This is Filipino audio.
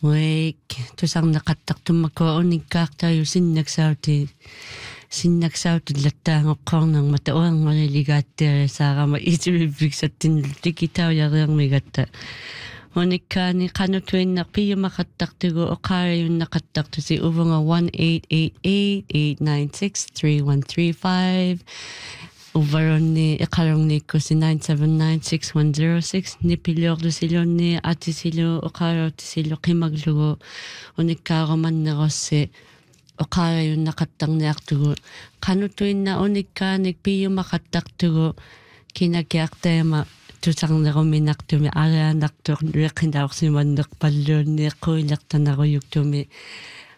Wek tusarnaqattaqtummakua unikkaartariu sinnaksautit lattaangoqqornang matauanngoriligaattia saarama ituippiksattinultikitaujariarmigatta unikkaani qanutuinnarpiyumaqattaqtugu oqaariunnaqattaqtusi uvunga 1888-896-3135 uvaronni iqarungniikkusi 9796106 nipiliorlusilunni atisilu oqaarautisillu qimaglugu unikkaarumannerussi oqaariunnaqattarniartugu qanutuinna unikkaanik piyumaqattaqtugu kinakiartaama tusarneruminartumi arianartuq liqinaorsimanneqpalluunniiqquilertanaruyuktumi